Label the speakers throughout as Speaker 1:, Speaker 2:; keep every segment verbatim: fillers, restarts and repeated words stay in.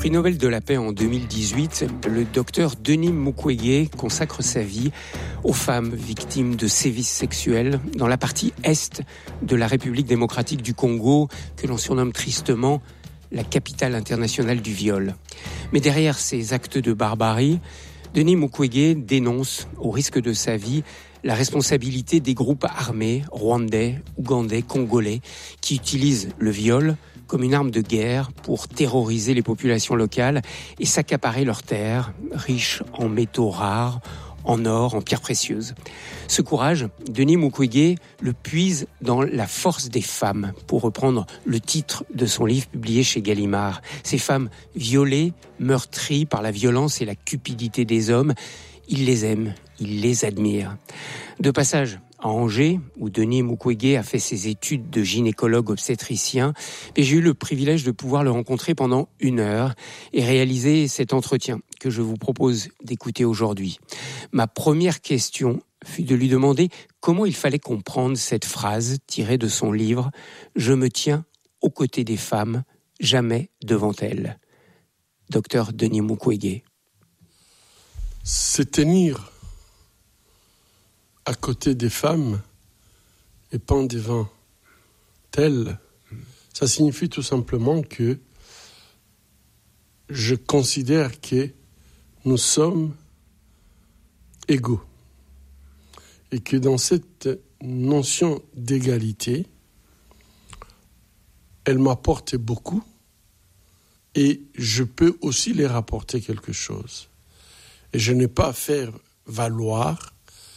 Speaker 1: Prix Nobel de la paix en deux mille dix-huit, le docteur Denis Mukwege consacre sa vie aux femmes victimes de sévices sexuels dans la partie est de la République démocratique du Congo, que l'on surnomme tristement la capitale internationale du viol. Mais derrière ces actes de barbarie, Denis Mukwege dénonce, au risque de sa vie, la responsabilité des groupes armés rwandais, ougandais, congolais, qui utilisent le viol comme une arme de guerre pour terroriser les populations locales et s'accaparer leurs terres, riches en métaux rares, en or, en pierres précieuses. Ce courage, Denis Mukwege le puise dans la force des femmes, pour reprendre le titre de son livre publié chez Gallimard. Ces femmes violées, meurtries par la violence et la cupidité des hommes, il les aime, il les admire. De passage à Angers, où Denis Mukwege a fait ses études de gynécologue obstétricien, et j'ai eu le privilège de pouvoir le rencontrer pendant une heure et réaliser cet entretien que je vous propose d'écouter aujourd'hui. Ma première question fut de lui demander comment il fallait comprendre cette phrase tirée de son livre « Je me tiens aux côtés des femmes, jamais devant elles ». Docteur Denis Mukwege.
Speaker 2: Se tenir à côté des femmes et pas devant elles, ça signifie tout simplement que je considère que nous sommes égaux et que dans cette notion d'égalité, elle m'apporte beaucoup et je peux aussi les rapporter quelque chose. Et je n'ai pas à faire valoir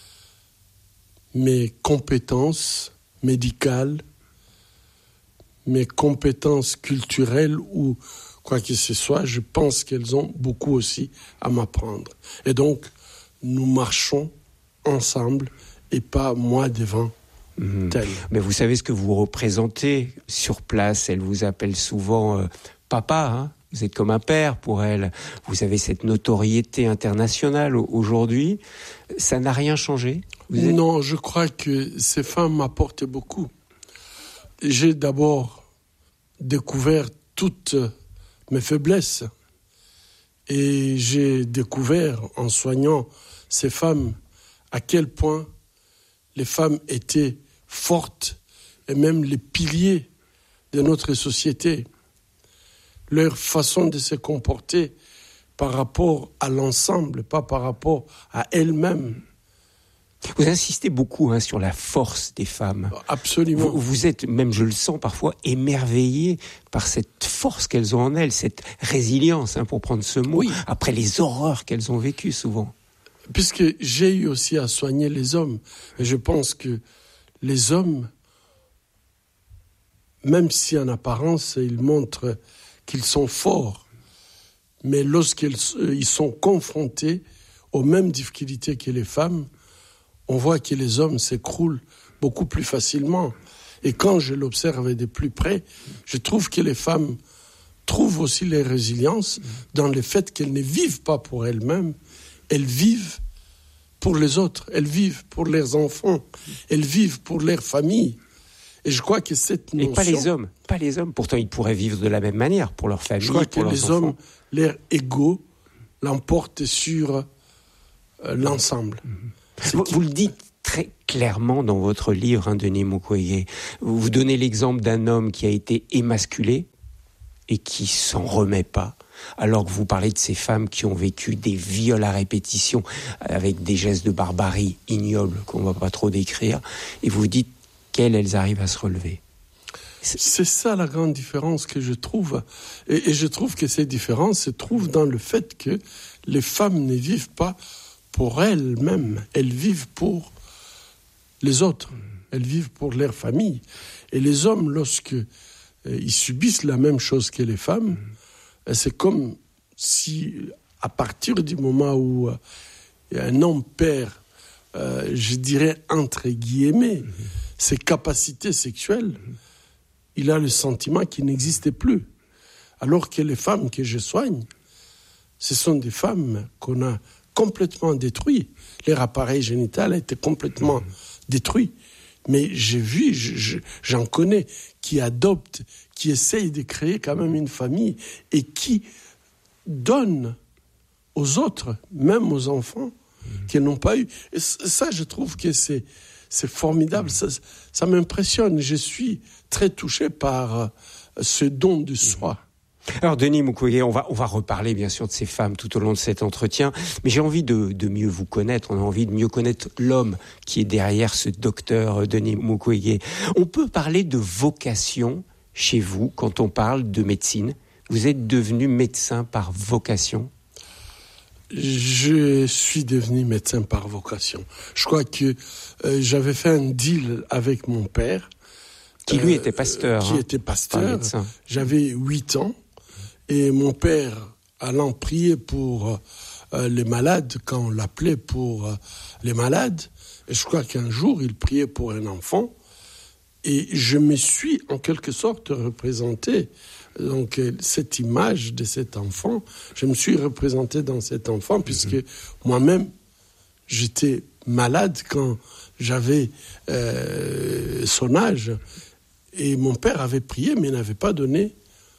Speaker 2: mes compétences médicales, mes compétences culturelles ou quoi que ce soit. Je pense qu'elles ont beaucoup aussi à m'apprendre. Et donc, nous marchons ensemble et pas moi devant mmh. tel.
Speaker 1: Mais vous savez ce que vous représentez sur place. Elle vous appelle souvent euh, papa, hein. Vous êtes comme un père pour elle. Vous avez cette notoriété internationale aujourd'hui. Ça n'a rien changé ? Vous êtes...
Speaker 2: Non, je crois que ces femmes m'apportent beaucoup. J'ai d'abord découvert toutes mes faiblesses. Et j'ai découvert, en soignant ces femmes, à quel point les femmes étaient fortes et même les piliers de notre société. Leur façon de se comporter par rapport à l'ensemble, pas par rapport à elles-mêmes.
Speaker 1: Vous insistez beaucoup hein, sur la force des femmes.
Speaker 2: Absolument.
Speaker 1: Vous, vous êtes, même je le sens parfois, émerveillé par cette force qu'elles ont en elles, cette résilience, hein, pour prendre ce mot, oui. Après les horreurs qu'elles ont vécues souvent.
Speaker 2: Puisque j'ai eu aussi à soigner les hommes. Et je pense que les hommes, même si en apparence, ils montrent qu'ils sont forts, mais lorsqu'ils ils sont confrontés aux mêmes difficultés que les femmes, on voit que les hommes s'écroulent beaucoup plus facilement. Et quand je l'observe de plus près, je trouve que les femmes trouvent aussi leur résilience dans le fait qu'elles ne vivent pas pour elles-mêmes, elles vivent pour les autres, elles vivent pour leurs enfants, elles vivent pour leur famille. Et je crois que cette notion...
Speaker 1: Et pas les hommes, pas les hommes. Pourtant, ils pourraient vivre de la même manière pour leur famille,
Speaker 2: je crois
Speaker 1: pour
Speaker 2: que
Speaker 1: leurs
Speaker 2: les
Speaker 1: enfants.
Speaker 2: hommes, leur ego, l'emportent sur euh, l'ensemble.
Speaker 1: Mmh. Vous, vous le dites très clairement dans votre livre, hein, Denis Mukwege. Vous, vous donnez l'exemple d'un homme qui a été émasculé et qui s'en remet pas. Alors que vous parlez de ces femmes qui ont vécu des viols à répétition avec des gestes de barbarie ignobles qu'on ne va pas trop décrire. Et vous dites qu'elles, elles arrivent à se relever.
Speaker 2: C'est... C'est ça la grande différence que je trouve. Et, et je trouve que cette différence se trouve dans le fait que les femmes ne vivent pas pour elles-mêmes. Elles vivent pour les autres. Elles vivent pour leur famille. Et les hommes, lorsque euh, ils subissent la même chose que les femmes, euh, c'est comme si, à partir du moment où euh, un homme perd, euh, je dirais entre guillemets, mmh. ses capacités sexuelles, mmh. il a le sentiment qu'il n'existait plus. Alors que les femmes que je soigne, ce sont des femmes qu'on a complètement détruites. Leur appareil génital a été complètement mmh. détruit. Mais j'ai vu, je, je, j'en connais, qui adoptent, qui essayent de créer quand même une famille et qui donne aux autres, même aux enfants, mmh. qui n'ont pas eu. Et ça, je trouve que c'est, c'est formidable. Mmh. Ça, ça m'impressionne. Je suis très touché par ce don de soi.
Speaker 1: Mmh. Alors Denis Mukwege, on va on va reparler bien sûr de ces femmes tout au long de cet entretien, mais j'ai envie de de mieux vous connaître. On a envie de mieux connaître l'homme qui est derrière ce docteur Denis Mukwege. On peut parler de vocation chez vous quand on parle de médecine. Vous êtes devenu médecin par vocation?
Speaker 2: Je suis devenu médecin par vocation. Je crois que euh, j'avais fait un deal avec mon père,
Speaker 1: qui lui était pasteur,
Speaker 2: euh, qui
Speaker 1: hein,
Speaker 2: était pasteur. J'avais huit ans. Et mon père, allant prier pour euh, les malades, quand on l'appelait pour euh, les malades, et je crois qu'un jour, il priait pour un enfant, et je me suis en quelque sorte représenté. Donc, cette image de cet enfant, je me suis représenté dans cet enfant, puisque mmh. moi-même, j'étais malade quand j'avais euh, son âge, et mon père avait prié, mais n'avait pas donné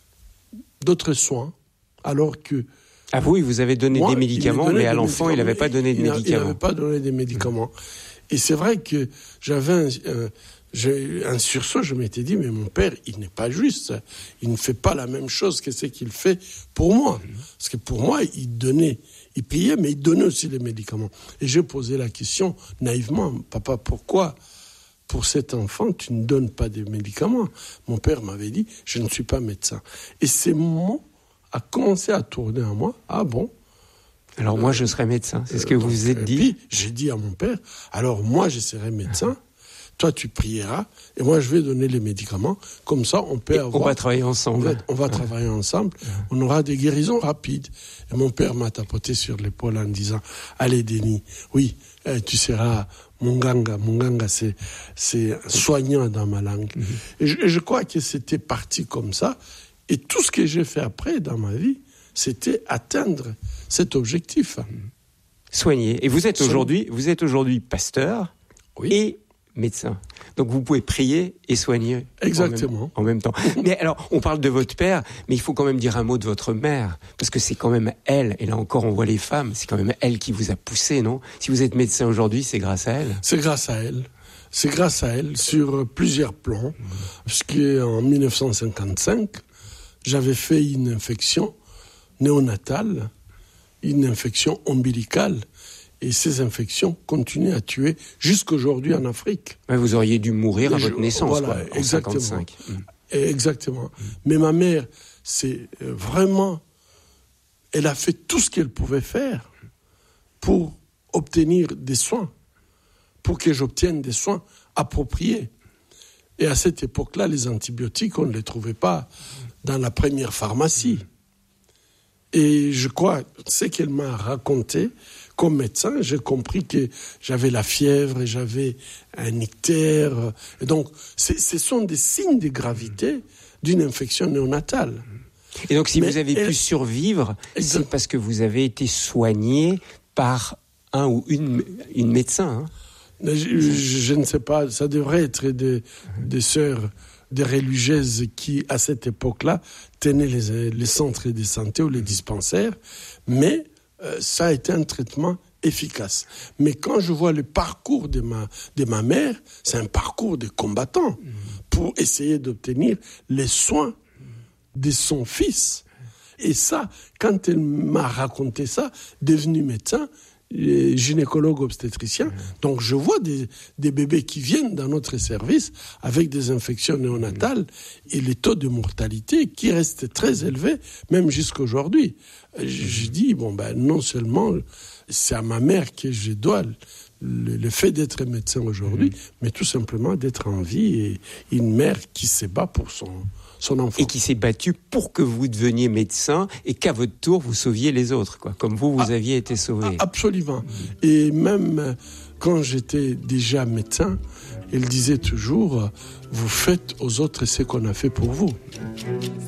Speaker 2: d'autres soins, alors que...
Speaker 1: Ah oui, vous avez donné moi, des médicaments, mais à l'enfant, il n'avait pas donné de médicaments.
Speaker 2: Il n'avait pas donné des médicaments. Mmh. Et c'est vrai que j'avais un, un, j'ai un sursaut, je m'étais dit, mais mon père, il n'est pas juste. Il ne fait pas la même chose que ce qu'il fait pour moi. Mmh. Parce que pour moi, il donnait, il priait, mais il donnait aussi les médicaments. Et j'ai posé la question naïvement, papa, pourquoi pour cet enfant, tu ne donnes pas de médicaments? Mon père m'avait dit, je ne suis pas médecin. Et ces mots a commencé à tourner en moi. Ah bon?
Speaker 1: Alors moi, je serai médecin. C'est ce que vous vous êtes dit?
Speaker 2: Et puis, j'ai dit à mon père, alors moi, je serai médecin. Toi, tu prieras. Et moi, je vais donner les médicaments. Comme ça, on peut
Speaker 1: et
Speaker 2: avoir...
Speaker 1: On va travailler ensemble.
Speaker 2: On va, on va ouais. travailler ensemble. Ouais. On aura des guérisons rapides. Et mon père m'a tapoté sur l'épaule en disant, allez, Denis, oui, eh, tu seras... Munganga, Munganga, c'est, c'est soignant dans ma langue. Mmh. Et, je, et je crois que c'était parti comme ça. Et tout ce que j'ai fait après dans ma vie, c'était atteindre cet objectif. Mmh.
Speaker 1: Soigner. Et vous êtes aujourd'hui, vous êtes aujourd'hui pasteur
Speaker 2: oui.
Speaker 1: et médecin. Donc vous pouvez prier et soigner.
Speaker 2: Exactement.
Speaker 1: En même, en même temps. Mais alors, on parle de votre père, mais il faut quand même dire un mot de votre mère, parce que c'est quand même elle, et là encore on voit les femmes, c'est quand même elle qui vous a poussé, non? Si vous êtes médecin aujourd'hui, c'est grâce à elle.
Speaker 2: C'est grâce à elle. C'est grâce à elle, sur plusieurs plans. Mmh. Parce qu'en dix-neuf cent cinquante-cinq, j'avais fait une infection néonatale, une infection ombilicale. Et ces infections continuent à tuer jusqu'aujourd'hui en Afrique.
Speaker 1: Ouais, vous auriez dû mourir à
Speaker 2: je,
Speaker 1: votre naissance,
Speaker 2: voilà,
Speaker 1: quoi, en
Speaker 2: exactement.
Speaker 1: cinquante-cinq. Mmh.
Speaker 2: Exactement. Mmh. Mais ma mère, c'est vraiment... Elle a fait tout ce qu'elle pouvait faire pour obtenir des soins, pour que j'obtienne des soins appropriés. Et à cette époque-là, les antibiotiques, on ne les trouvait pas dans la première pharmacie. Mmh. Et je crois, ce qu'elle m'a raconté... Comme médecin, j'ai compris que j'avais la fièvre et j'avais un ictère. Et donc, ce sont des signes de gravité d'une infection néonatale.
Speaker 1: Et donc, si Mais vous avez
Speaker 2: elle...
Speaker 1: pu survivre, c'est parce que vous avez été soigné par un ou une, une médecin. Hein.
Speaker 2: Je, je, je ne sais pas, ça devrait être des, des sœurs, des religieuses qui, à cette époque-là, tenaient les, les centres de santé ou les dispensaires. Mais... Euh, ça a été un traitement efficace. Mais quand je vois le parcours de ma, de ma mère, c'est un parcours de combattant mmh. pour essayer d'obtenir les soins de son fils. Et ça, quand elle m'a raconté ça, devenu médecin, gynécologue obstétricien, mmh. donc je vois des, des bébés qui viennent dans notre service avec des infections néonatales mmh. et les taux de mortalité qui restent très élevés, même jusqu'à aujourd'hui. Je, je dis, bon, ben, non seulement c'est à ma mère que je dois le, le fait d'être médecin aujourd'hui, mmh. mais tout simplement d'être en vie et une mère qui se bat pour son, son enfant.
Speaker 1: Et qui s'est battue pour que vous deveniez médecin et qu'à votre tour, vous sauviez les autres, quoi, comme vous, vous ah, aviez été sauvé.
Speaker 2: Absolument. Mmh. Et même quand j'étais déjà médecin, elle disait toujours, vous faites aux autres ce qu'on a fait pour vous.